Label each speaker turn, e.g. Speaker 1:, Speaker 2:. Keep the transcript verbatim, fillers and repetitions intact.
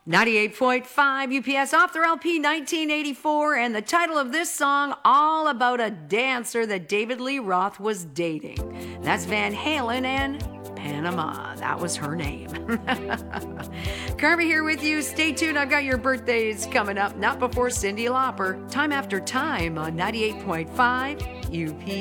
Speaker 1: ninety-eight point five U P S off their L P nineteen eighty-four, and the title of this song, all about a dancer that David Lee Roth was dating. That's Van Halen and Panama. That was her name. Carmen here with you. Stay tuned. I've got your birthdays coming up. Not before Cyndi Lauper. Time After Time on ninety-eight point five U P S.